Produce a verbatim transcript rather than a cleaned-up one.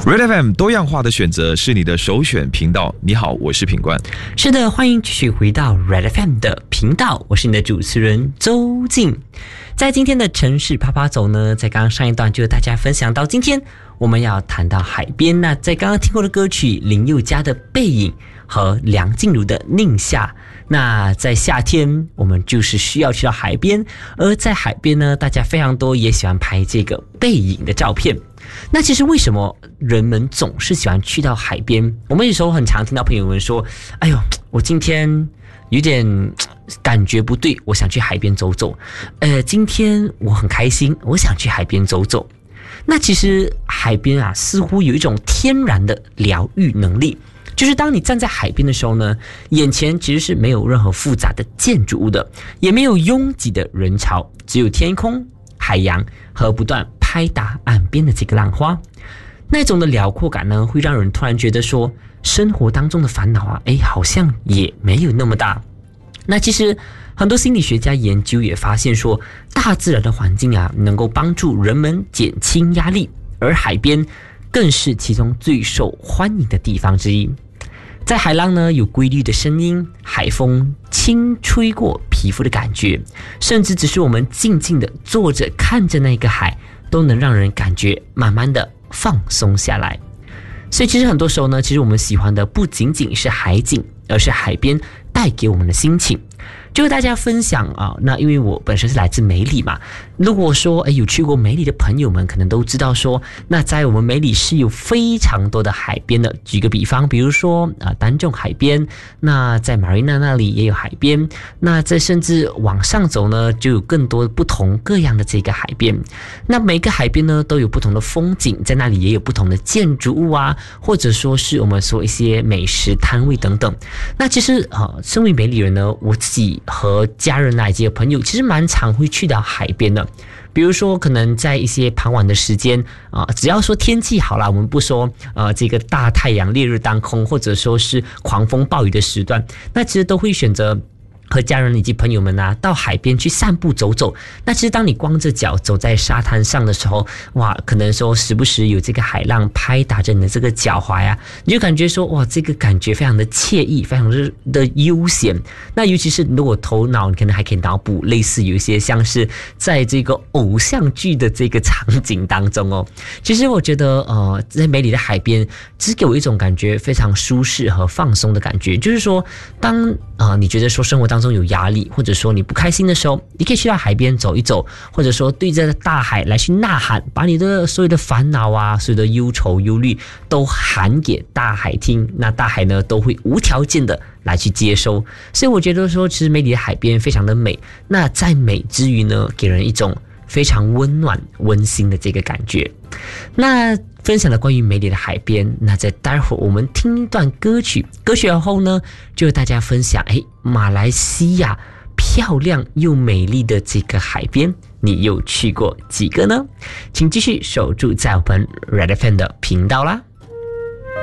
Red F M 多样化的选择是你的首选频道。你好，我是品冠。 是的，欢迎继续回到 Red F M 的频道，我是你的主持人周静。在今天的城市趴趴走呢，在刚刚上一段就和大家分享到，今天我们要谈到海边。那在刚刚听过的歌曲林宥嘉的《背影》和梁静茹的《宁夏》。那在夏天我们就是需要去到海边，而在海边呢，大家非常多也喜欢拍这个背影的照片。那其实为什么人们总是喜欢去到海边？我们有时候很常听到朋友们说，哎呦，我今天有点感觉不对，我想去海边走走。呃，今天我很开心，我想去海边走走。那其实海边啊，似乎有一种天然的疗愈能力。就是当你站在海边的时候呢，眼前其实是没有任何复杂的建筑物的，也没有拥挤的人潮，只有天空、海洋和不断拍打岸边的这个浪花。那种的辽阔感呢，会让人突然觉得说，生活当中的烦恼啊，诶，好像也没有那么大。那其实很多心理学家研究也发现说，大自然的环境啊，能够帮助人们减轻压力，而海边更是其中最受欢迎的地方之一。在海浪呢，有规律的声音，海风轻吹过皮肤的感觉，甚至只是我们静静的坐着看着那个海，都能让人感觉慢慢的放松下来。所以其实很多时候呢，其实我们喜欢的不仅仅是海景，而是海边带给我们的心情。就和大家分享啊，那因为我本身是来自梅里嘛，如果说诶有去过梅里的朋友们可能都知道说，那在我们梅里是有非常多的海边的。举个比方，比如说啊丹中海边，那在马瑞娜那里也有海边，那在甚至往上走呢，就有更多不同各样的这个海边。那每个海边呢都有不同的风景，在那里也有不同的建筑物啊，或者说是我们说一些美食摊位等等。那其实啊，身为梅里人呢，我自己和家人啊以及朋友其实蛮常会去到海边的。比如说可能在一些傍晚的时间啊、呃，只要说天气好啦，我们不说呃这个大太阳烈日当空，或者说是狂风暴雨的时段，那其实都会选择和家人以及朋友们啊，到海边去散步走走。那其实当你光着脚走在沙滩上的时候，哇，可能说时不时有这个海浪拍打着你的这个脚踝啊，你就感觉说，哇，这个感觉非常的惬意，非常的悠闲。那尤其是如果头脑你可能还可以脑补类似有一些像是在这个偶像剧的这个场景当中哦。其实我觉得呃，在梅里的海边只给我一种感觉非常舒适和放松的感觉。就是说当呃你觉得说生活当中有压力，或者说你不开心的时候，你可以去到海边走一走，或者说对着大海来去呐喊，把你的所有的烦恼啊，所有的忧愁忧虑都喊给大海听，那大海呢都会无条件的来去接收。所以我觉得说其实梅里的海边非常的美，那在美之余呢，给人一种非常温暖温馨的这个感觉。那分享了关于梅里的海边，那在待会儿我们听一段歌曲，歌曲后呢就和大家分享，诶，马来西亚漂亮又美丽的这个海边，你又去过几个呢？请继续守住在我们 Red F M 的频道啦。